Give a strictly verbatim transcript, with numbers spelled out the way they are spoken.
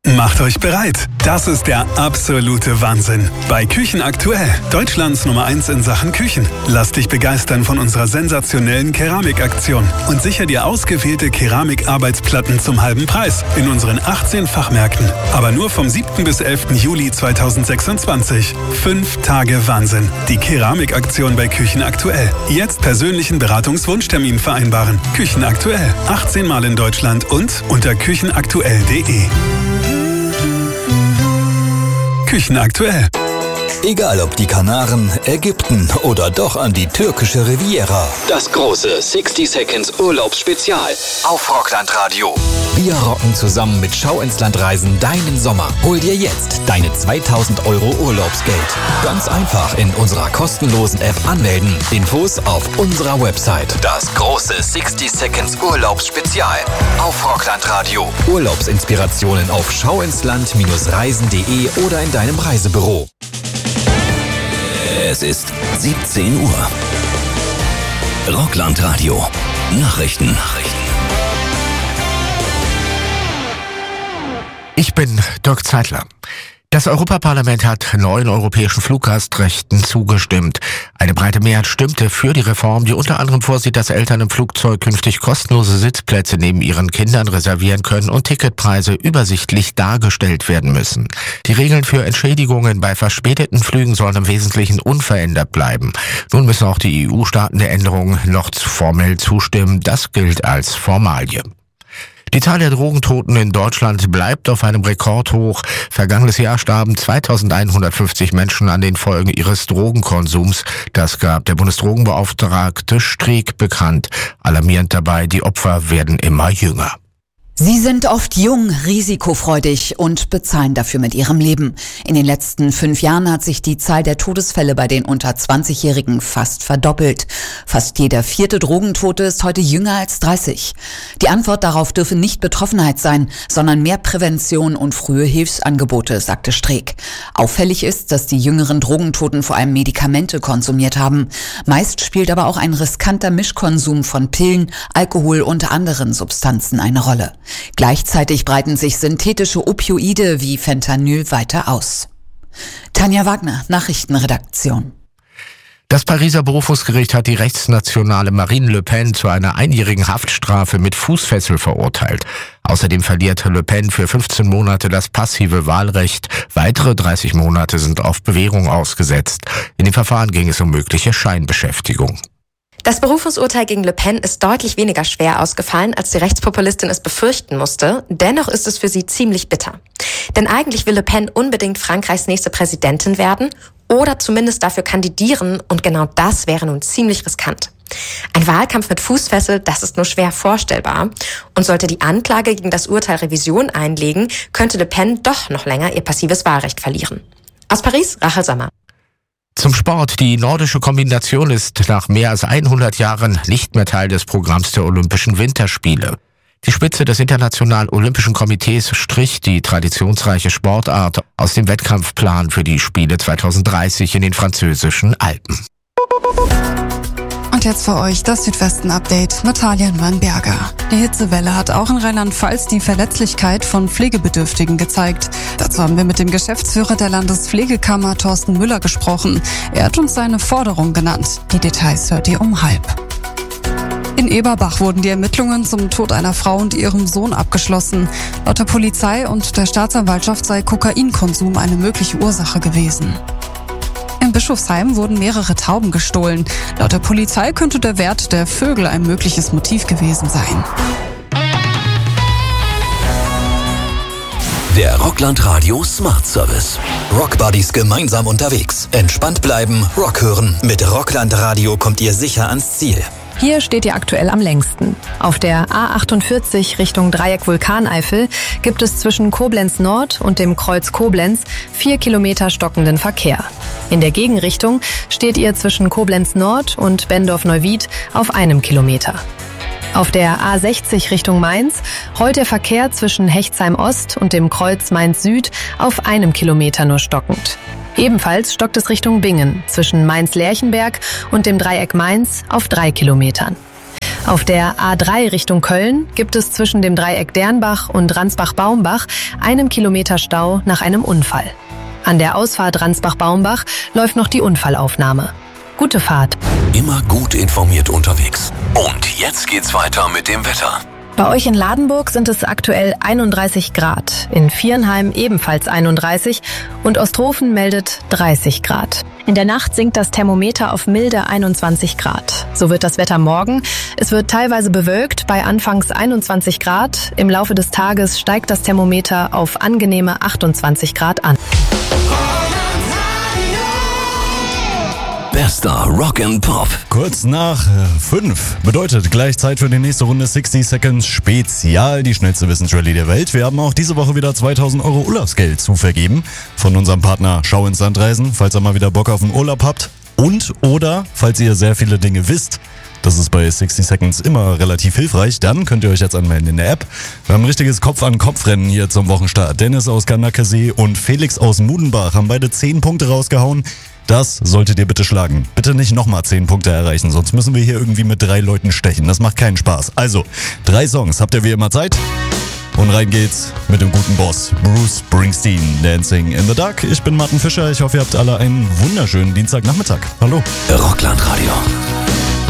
Macht euch bereit. Das ist der absolute Wahnsinn. Bei Küchen aktuell. Deutschlands Nummer eins in Sachen Küchen. Lass dich begeistern von unserer sensationellen Keramikaktion und sicher dir ausgewählte Keramikarbeitsplatten zum halben Preis in unseren achtzehn Fachmärkten. Aber nur vom siebten bis elften Juli zweitausendsechsundzwanzig. Fünf Tage Wahnsinn. Die Keramikaktion bei Küchen aktuell. Jetzt persönlichen Beratungswunschtermin vereinbaren. Küchen aktuell. achtzehn Mal in Deutschland und unter küchenaktuell punkt de. Küchen aktuell. Egal ob die Kanaren, Ägypten oder doch an die türkische Riviera. Das große sixty Seconds Urlaubsspezial auf Rockland Radio. Wir rocken zusammen mit Schau ins Land Reisen deinen Sommer. Hol dir jetzt deine zweitausend Euro Urlaubsgeld. Ganz einfach in unserer kostenlosen App anmelden. Infos auf unserer Website. Das große sixty Seconds Urlaubsspezial auf Rockland Radio. Urlaubsinspirationen auf schauinsland Reisen punkt de oder in deinem Reisebüro. Es ist siebzehn Uhr. Rockland Radio. Nachrichten. Nachrichten. Ich bin Dirk Zeitler. Das Europaparlament hat neuen europäischen Fluggastrechten zugestimmt. Eine breite Mehrheit stimmte für die Reform, die unter anderem vorsieht, dass Eltern im Flugzeug künftig kostenlose Sitzplätze neben ihren Kindern reservieren können und Ticketpreise übersichtlich dargestellt werden müssen. Die Regeln für Entschädigungen bei verspäteten Flügen sollen im Wesentlichen unverändert bleiben. Nun müssen auch die E U-Staaten der Änderung noch formell zustimmen. Das gilt als Formalie. Die Zahl der Drogentoten in Deutschland bleibt auf einem Rekordhoch. Vergangenes Jahr starben zweitausendeinhundertfünfzig Menschen an den Folgen ihres Drogenkonsums. Das gab der Bundesdrogenbeauftragte Streeck bekannt. Alarmierend dabei, die Opfer werden immer jünger. Sie sind oft jung, risikofreudig und bezahlen dafür mit ihrem Leben. In den letzten fünf Jahren hat sich die Zahl der Todesfälle bei den unter zwanzigjährigen fast verdoppelt. Fast jeder vierte Drogentote ist heute jünger als dreißig. Die Antwort darauf dürfe nicht Betroffenheit sein, sondern mehr Prävention und frühe Hilfsangebote, sagte Streeck. Auffällig ist, dass die jüngeren Drogentoten vor allem Medikamente konsumiert haben. Meist spielt aber auch ein riskanter Mischkonsum von Pillen, Alkohol und anderen Substanzen eine Rolle. Gleichzeitig breiten sich synthetische Opioide wie Fentanyl weiter aus. Tanja Wagner, Nachrichtenredaktion. Das Pariser Berufungsgericht hat die rechtsnationale Marine Le Pen zu einer einjährigen Haftstrafe mit Fußfessel verurteilt. Außerdem verliert Le Pen für fünfzehn Monate das passive Wahlrecht. Weitere dreißig Monate sind auf Bewährung ausgesetzt. In dem Verfahren ging es um mögliche Scheinbeschäftigung. Das Berufungsurteil gegen Le Pen ist deutlich weniger schwer ausgefallen, als die Rechtspopulistin es befürchten musste. Dennoch ist es für sie ziemlich bitter. Denn eigentlich will Le Pen unbedingt Frankreichs nächste Präsidentin werden oder zumindest dafür kandidieren, und genau das wäre nun ziemlich riskant. Ein Wahlkampf mit Fußfessel, das ist nur schwer vorstellbar. Und sollte die Anklage gegen das Urteil Revision einlegen, könnte Le Pen doch noch länger ihr passives Wahlrecht verlieren. Aus Paris, Rachel Sommer. Zum Sport. Die nordische Kombination ist nach mehr als hundert Jahren nicht mehr Teil des Programms der Olympischen Winterspiele. Die Spitze des Internationalen Olympischen Komitees strich die traditionsreiche Sportart aus dem Wettkampfplan für die Spiele zweitausenddreißig in den französischen Alpen. Und jetzt für euch das Südwesten-Update mit Talian Weinberger. Die Hitzewelle hat auch in Rheinland-Pfalz die Verletzlichkeit von Pflegebedürftigen gezeigt. Dazu haben wir mit dem Geschäftsführer der Landespflegekammer Thorsten Müller gesprochen. Er hat uns seine Forderung genannt. Die Details hört ihr um halb. In Eberbach wurden die Ermittlungen zum Tod einer Frau und ihrem Sohn abgeschlossen. Laut der Polizei und der Staatsanwaltschaft sei Kokainkonsum eine mögliche Ursache gewesen. In Bischofsheim wurden mehrere Tauben gestohlen. Laut der Polizei könnte der Wert der Vögel ein mögliches Motiv gewesen sein. Der Rockland Radio Smart Service. Rockbuddies gemeinsam unterwegs. Entspannt bleiben, Rock hören. Mit Rockland Radio kommt ihr sicher ans Ziel. Hier steht ihr aktuell am längsten. Auf der A achtundvierzig Richtung Dreieck Vulkaneifel gibt es zwischen Koblenz Nord und dem Kreuz Koblenz vier Kilometer stockenden Verkehr. In der Gegenrichtung steht ihr zwischen Koblenz Nord und Bendorf-Neuwied auf einem Kilometer. Auf der A sechzig Richtung Mainz rollt der Verkehr zwischen Hechtsheim Ost und dem Kreuz Mainz Süd auf einem Kilometer nur stockend. Ebenfalls stockt es Richtung Bingen zwischen Mainz-Lerchenberg und dem Dreieck Mainz auf drei Kilometern. Auf der A drei Richtung Köln gibt es zwischen dem Dreieck Dernbach und Ransbach-Baumbach einen Kilometer Stau nach einem Unfall. An der Ausfahrt Ransbach-Baumbach läuft noch die Unfallaufnahme. Gute Fahrt. Immer gut informiert unterwegs. Und jetzt geht's weiter mit dem Wetter. Bei euch in Ladenburg sind es aktuell einunddreißig Grad, in Viernheim ebenfalls einunddreißig und Osthofen meldet dreißig Grad. In der Nacht sinkt das Thermometer auf milde einundzwanzig Grad. So wird das Wetter morgen. Es wird teilweise bewölkt bei anfangs einundzwanzig Grad. Im Laufe des Tages steigt das Thermometer auf angenehme achtundzwanzig Grad an. Bester Rock and Pop. Kurz nach fünf bedeutet gleich Zeit für die nächste Runde sixty Seconds Spezial, die schnellste Wissensrallye der Welt. Wir haben auch diese Woche wieder zweitausend Euro Urlaubsgeld zu vergeben von unserem Partner Schau ins Land reisen, falls ihr mal wieder Bock auf einen Urlaub habt und oder falls ihr sehr viele Dinge wisst. Das ist bei sixty Seconds immer relativ hilfreich. Dann könnt ihr euch jetzt anmelden in der App. Wir haben ein richtiges Kopf-an-Kopf-Rennen hier zum Wochenstart. Dennis aus Kanakesee und Felix aus Mudenbach haben beide zehn Punkte rausgehauen. Das solltet ihr bitte schlagen. Bitte nicht nochmal zehn Punkte erreichen, sonst müssen wir hier irgendwie mit drei Leuten stechen. Das macht keinen Spaß. Also, drei Songs habt ihr wie immer Zeit. Und rein geht's mit dem guten Boss, Bruce Springsteen, Dancing in the Dark. Ich bin Martin Fischer. Ich hoffe, ihr habt alle einen wunderschönen Dienstagnachmittag. Hallo. Rockland Radio.